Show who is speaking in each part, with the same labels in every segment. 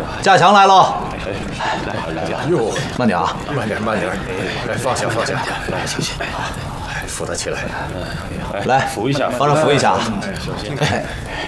Speaker 1: 加强来喽！
Speaker 2: 哟，
Speaker 1: 慢点啊！
Speaker 2: 慢点，来，放下，来，行，扶他起来，
Speaker 1: 来
Speaker 3: 扶一下，
Speaker 1: 帮着扶一下。来，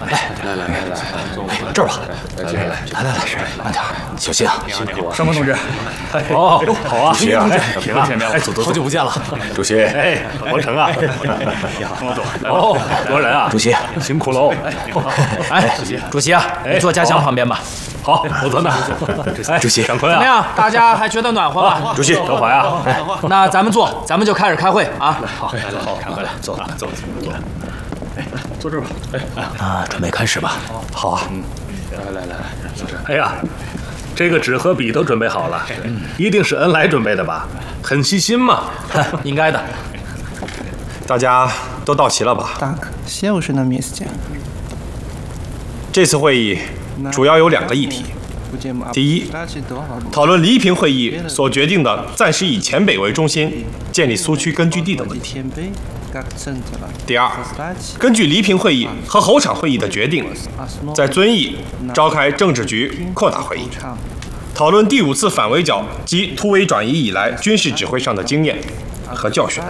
Speaker 1: 这儿吧。来，慢点，小心啊！
Speaker 4: 上官同志，
Speaker 3: 哦，好啊，
Speaker 2: 主席啊，
Speaker 3: 行啊，见面了，走，
Speaker 1: 好久不见了，
Speaker 2: 主席，
Speaker 3: 哎，王成啊，哦，罗人啊，
Speaker 1: 主席
Speaker 3: 辛苦喽。
Speaker 5: 哎，主席啊，你坐家乡旁边吧。
Speaker 3: 好，我坐那。哎，
Speaker 1: 主席，
Speaker 3: 长坤啊，
Speaker 5: 怎么样？大家还觉得暖和吧？
Speaker 2: 主席，
Speaker 3: 等会儿啊，
Speaker 5: 那咱们坐，咱们就开始开会啊。
Speaker 3: 好，长坤来，坐，哎，坐这儿吧。
Speaker 1: 啊，准备开始吧。
Speaker 2: 好啊，
Speaker 3: 来，坐这儿。哎呀，这个纸和笔都准备好了，一定是恩来准备的吧？很细心嘛。
Speaker 5: 应该的。
Speaker 6: 大家都到齐了吧？
Speaker 7: Tak, się już na mieście.
Speaker 6: 这次会议主要有2个议题。第一，讨论黎平会议所决定的暂时以黔北为中心建立苏区根据地的问题。第二，根据黎平会议和侯场会议的决定，在遵义召开政治局扩大会议，讨论第5次反围剿及突围转移以来军事指挥上的经验和教训。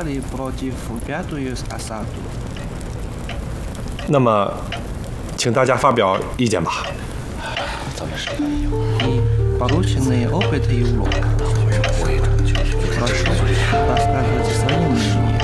Speaker 6: 那么，请大家发表意见吧。
Speaker 7: Порученные опыты и урок. Прошу высказывать свое мнение.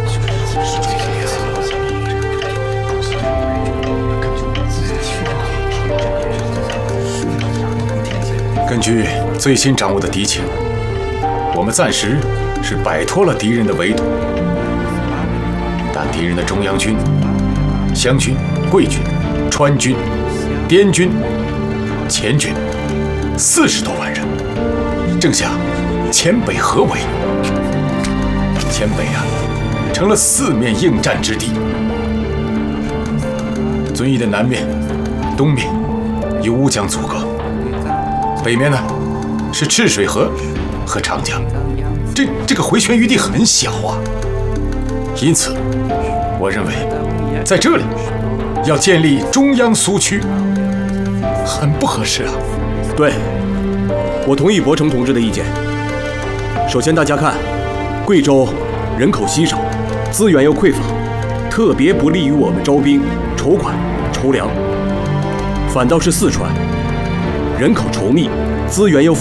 Speaker 8: 根据最新掌握的敌情，我们暂时是摆脱了敌人的围堵，但敌人的中央军、湘军、桂军、川军、滇军、黔军40多万人，正向黔北合围。黔北啊，成了4面应战之地。遵义的南面、东面有乌江阻隔，北面呢是赤水河和长江，这个回旋余地很小啊。因此，我认为在这里要建立中央苏区，很不合适啊。
Speaker 9: 对，我同意博成同志的意见。首先，大家看，贵州人口稀少，资源又匮乏，特别不利于我们招兵、筹款、筹粮。反倒是四川，人口稠密，资源又